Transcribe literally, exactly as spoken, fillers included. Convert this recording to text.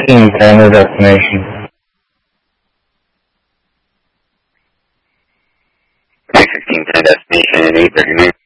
fifteen, final destination. three fifteen, final destination at eight thirty-nine.